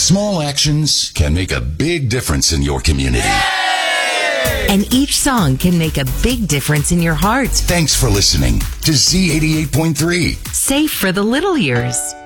Small actions can make a big difference in your community. And each song can make a big difference in your heart. Thanks for listening to Z88.3. Safe for the little ears.